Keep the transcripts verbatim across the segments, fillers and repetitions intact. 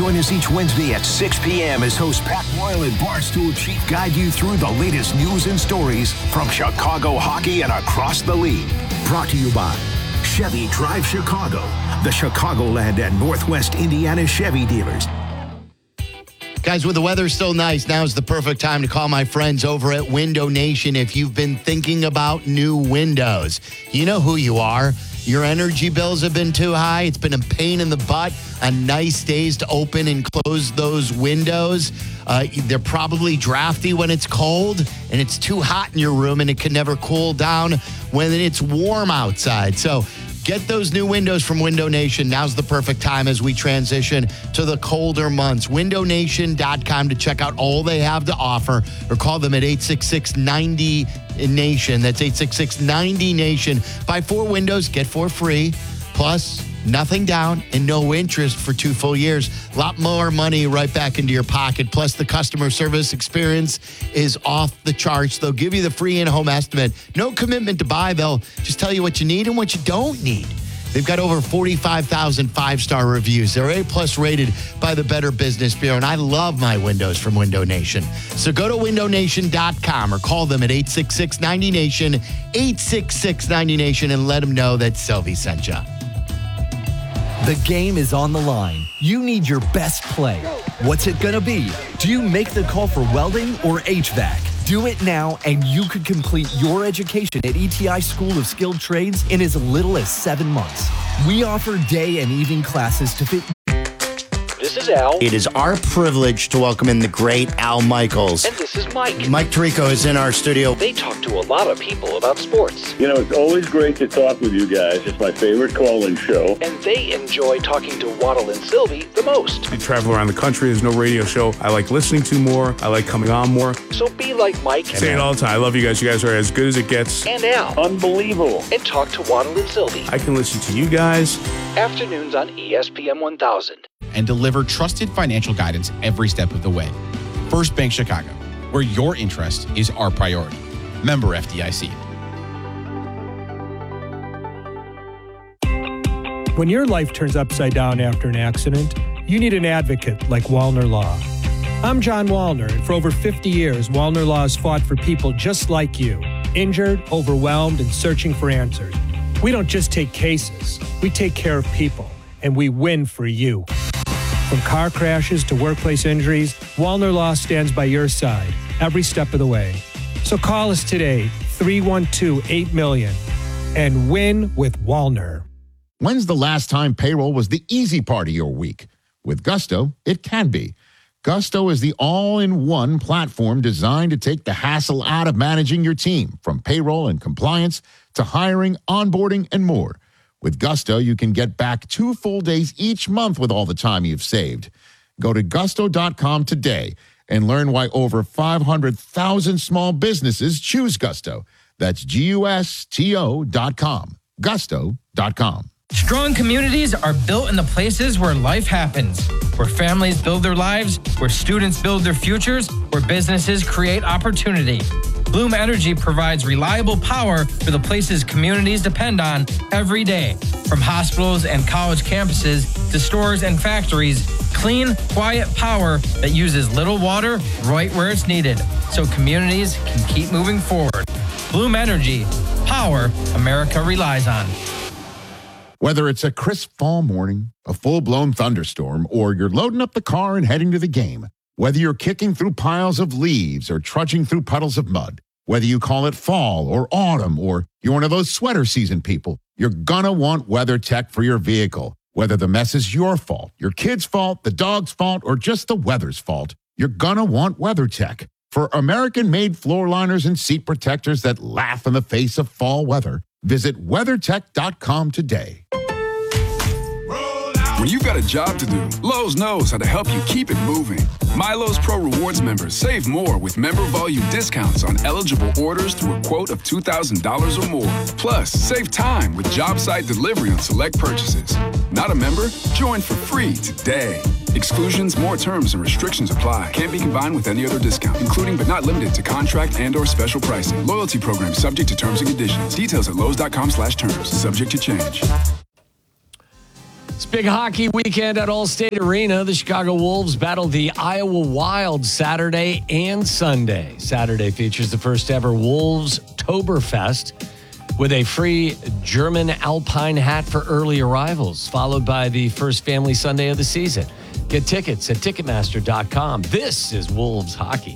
Join us each Wednesday at six p.m. as host Pat Royal and Barstool Chief guide you through the latest news and stories from Chicago hockey and across the league. Brought to you by Chevy Drive Chicago, the Chicagoland and Northwest Indiana Chevy dealers. Guys, with the weather still nice, now's the perfect time to call my friends over at Window Nation if you've been thinking about new windows. You know who you are. Your energy bills have been too high. It's been a pain in the butt on nice days to open and close those windows. Uh, they're probably drafty when it's cold, and it's too hot in your room, and it can never cool down when it's warm outside. So get those new windows from Window Nation. Now's the perfect time as we transition to the colder months. window nation dot com to check out all they have to offer, or call them at eight six six, nine zero, nation. That's eight six six, nine zero, nation. Buy four windows, get four free. Plus, nothing down and no interest for two full years. A lot more money right back into your pocket. Plus, the customer service experience is off the charts. They'll give you the free in-home estimate. No commitment to buy. They'll just tell you what you need and what you don't need. They've got over forty-five thousand five-star reviews. They're A-plus rated by the Better Business Bureau, and I love my windows from Window Nation. So go to window nation dot com or call them at eight six six, nine zero, nation, eight six six, nine zero, nation, and let them know that Sylvie sent you. The game is on the line. You need your best play. What's it gonna be? Do you make the call for welding or H V A C? Do it now, and you could complete your education at E T I School of Skilled Trades in as little as seven months. We offer day and evening classes to fit. This is Al. It is our privilege to welcome in the great Al Michaels. And this is Mike. Mike Tirico is in our studio. They talk to a lot of people about sports. You know, it's always great to talk with you guys. It's my favorite call-in show. And they enjoy talking to Waddle and Sylvie the most. I travel around the country. There's no radio show I like listening to more. I like coming on more. So be like Mike. I say it all the time. I love you guys. You guys are as good as it gets. And Al. Unbelievable. And talk to Waddle and Sylvie. I can listen to you guys. Afternoons on E S P N one thousand. And deliver trusted financial guidance every step of the way. First Bank Chicago, where your interest is our priority. Member F D I C. When your life turns upside down after an accident, you need an advocate like Wallner Law. I'm John Wallner, and for over fifty years, Wallner Law has fought for people just like you, injured, overwhelmed, and searching for answers. We don't just take cases, we take care of people, and we win for you. From car crashes to workplace injuries, Wallner Law stands by your side every step of the way. So call us today, three one two, eight million, and win with Wallner. When's the last time payroll was the easy part of your week? With Gusto, it can be. Gusto is the all-in-one platform designed to take the hassle out of managing your team, from payroll and compliance to hiring, onboarding, and more. With Gusto, you can get back two full days each month with all the time you've saved. Go to gusto dot com today and learn why over five hundred thousand small businesses choose Gusto. That's G U S T O dot com. gusto dot com. Strong communities are built in the places where life happens, where families build their lives, where students build their futures, where businesses create opportunity. Bloom Energy provides reliable power for the places communities depend on every day. From hospitals and college campuses to stores and factories, clean, quiet power that uses little water right where it's needed, so communities can keep moving forward. Bloom Energy, power America relies on. Whether it's a crisp fall morning, a full-blown thunderstorm, or you're loading up the car and heading to the game, whether you're kicking through piles of leaves or trudging through puddles of mud, whether you call it fall or autumn, or you're one of those sweater season people, you're gonna want WeatherTech for your vehicle. Whether the mess is your fault, your kid's fault, the dog's fault, or just the weather's fault, you're gonna want WeatherTech. For American-made floor liners and seat protectors that laugh in the face of fall weather, visit weather tech dot com today. When you've got a job to do, Lowe's knows how to help you keep it moving. My Lowe's Pro Rewards members save more with member volume discounts on eligible orders through a quote of two thousand dollars or more. Plus, save time with job site delivery on select purchases. Not a member? Join for free today. Exclusions, more terms, and restrictions apply. Can't be combined with any other discount, including but not limited to contract and or special pricing. Loyalty program subject to terms and conditions. Details at lowes dot com slash terms. Subject to change. It's big hockey weekend at Allstate Arena. The Chicago Wolves battle the Iowa Wild Saturday and Sunday. Saturday features the first ever Wolves Toberfest with a free German Alpine hat for early arrivals, followed by the first family Sunday of the season. Get tickets at Ticketmaster dot com. This is Wolves hockey.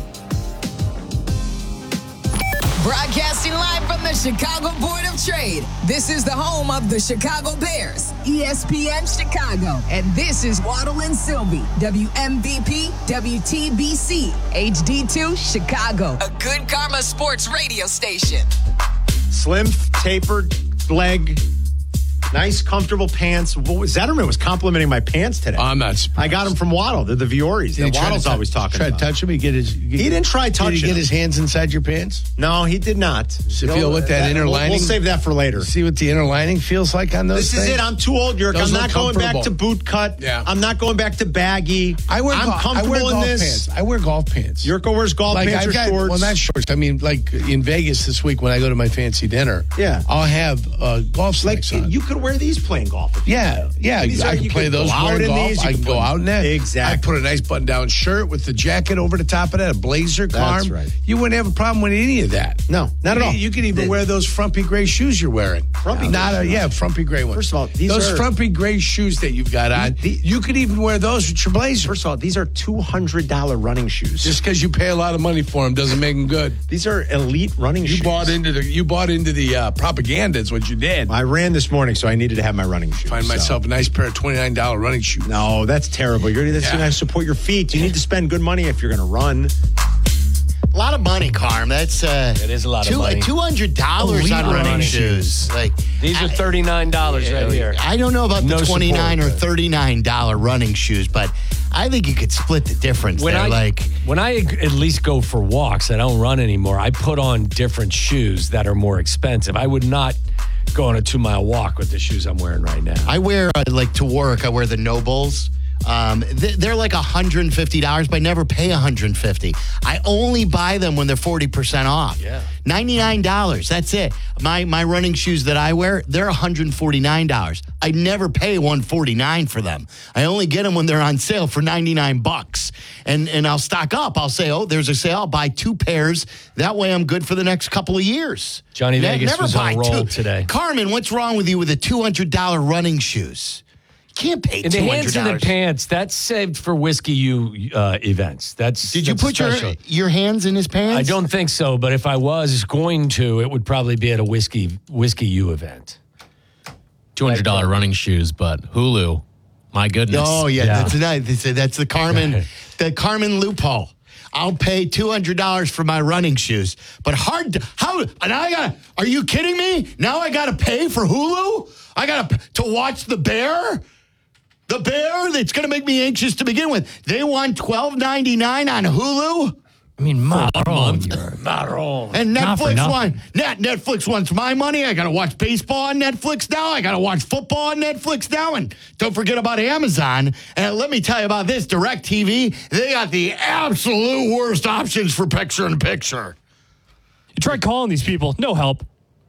Broadcasting live from the Chicago Board of Trade. This is the home of the Chicago Bears, E S P N Chicago. And this is Waddle and Sylvie, W M V P, W T B C, H D two, Chicago. A good karma sports radio station. Slim, tapered leg, nice, comfortable pants. Zetterman was complimenting my pants today. I'm not surprised. I got them from Waddle. They're the Vioris that Waddle's always talking try about. Try to touch him? He, get his, he didn't try touching Did he get him. his hands inside your pants? No, he did not. So feel what that, that inner we'll, lining... We'll save that for later. See what the inner lining feels like on those This things? is it. I'm too old, Yerk. Those I'm not going back to boot cut. Yeah. I'm not going back to baggy. I wear, I'm go- comfortable I wear in golf this. pants. I wear golf pants. Yurko wears golf like pants I've or got, shorts. Well, not shorts. I mean, like in Vegas this week when I go to my fancy dinner, yeah, I'll have uh, golf slacks like, on. You could wear these playing golf. Yeah, yeah. These I are- can you play could those go out wearing in golf. these, you I could can go play- out in that. Exactly. I put a nice button-down shirt with the jacket over the top of that, a blazer, That's carm. right. You wouldn't have a problem with any of that. No, not at all. You can even The- wear those frumpy gray shoes you're wearing. Frumpy Not gray a, yeah, frumpy gray ones. First of all, these those are- frumpy gray shoes that you've got on, The- you could even wear those with your blazer. First of all, these are two hundred dollars running shoes. Just because you pay a lot of money for them doesn't make them good. These are elite running You shoes. bought into the you bought into the uh, propaganda. Is what you did. I ran this morning, so I needed to have my running shoes. Find so. myself a nice pair of twenty-nine dollars running shoes. No, that's terrible. You're that's Yeah. going to support your feet. You need to spend good money if you're going to run. A lot of money, Carm. That's uh, It is a lot of two, money. two hundred dollars Elite on running, running shoes. Like These are thirty-nine dollars right here. I don't know about No the twenty-nine support, or but- thirty-nine dollars running shoes, but I think you could split the difference. When there. I like when I at least go for walks, I don't run anymore. I put on different shoes that are more expensive. I would not go on a two mile walk with the shoes I'm wearing right now. I wear uh, like to work. I wear the Nobles. Um, they, they're like one hundred fifty dollars, but I never pay one hundred fifty dollars. I only buy them when they're forty percent off. Yeah. ninety-nine dollars. That's it. My my running shoes that I wear, they're one hundred forty-nine dollars. I never pay one hundred forty-nine dollars for them. I only get them when they're on sale for ninety-nine bucks. And and I'll stock up. I'll say, oh, there's a sale. I'll buy two pairs. That way I'm good for the next couple of years. Johnny Ne- Vegas never was on buy a roll two. today. Carmen, what's wrong with you with the two hundred dollars running shoes? You can't pay In the two hundred hands and the dollars. pants, that's saved for Whiskey U uh, events. That's Did you that's put your special. your hands in his pants? I don't think so, but if I was going to, it would probably be at a Whiskey Whiskey U event. two hundred dollars running shoes, but Hulu, my goodness. Oh yeah, Yeah. that's nice. That's the Carmen, the Carmen loophole. I'll pay two hundred dollars for my running shoes, but hard. To, how? And I got. Are you kidding me? Now I got to pay for Hulu. I got to to watch the Bear. The Bear. That's going to make me anxious to begin with. They want twelve ninety-nine on Hulu. I mean, Maron, Maron. And Not for Netflix nothing. wants Net Netflix wants my money. I got to watch baseball on Netflix now. I got to watch football on Netflix now. And don't forget about Amazon. And let me tell you about this DirecTV. They got the absolute worst options for picture in picture. You try calling these people, no help.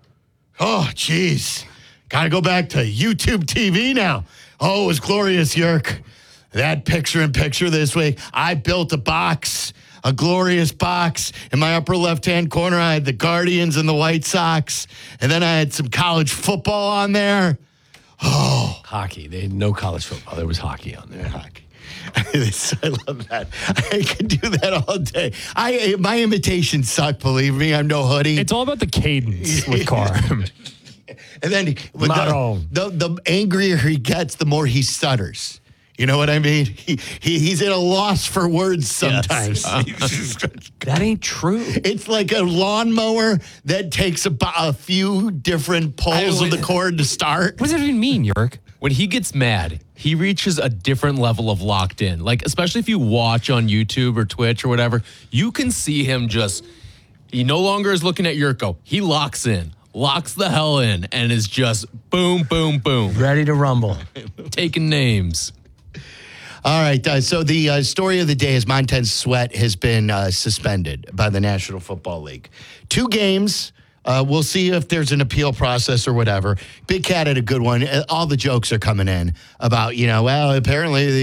Oh, jeez. Got to go back to YouTube T V now. Oh, it was glorious, Yerk. That picture in picture this week. I built a box. A glorious box. In my upper left-hand corner, I had the Guardians and the White Sox. And then I had some college football on there. Oh. Hockey. They had no college football. There was hockey on there. Hockey. I love that. I could do that all day. I My imitations suck, believe me. I'm no hoodie. It's all about the cadence with Carm. And then with the, the, the angrier he gets, the more he stutters. You know what I mean? He, he He's at a loss for words sometimes. That ain't true. It's like a lawnmower that takes a, a few different pulls of the cord to start. What does that even mean, Yerk? When he gets mad, he reaches a different level of locked in. Like, especially if you watch on YouTube or Twitch or whatever, you can see him just, he no longer is looking at Yurko. He locks in, locks the hell in, and is just boom, boom, boom. Ready to rumble. Taking names. All right. Uh, so the uh, story of the day is Montez Sweat has been uh, suspended by the National Football League. Two games Uh, we'll see if there's an appeal process or whatever. Big Cat had a good one. Uh, All the jokes are coming in about, you know, well, apparently the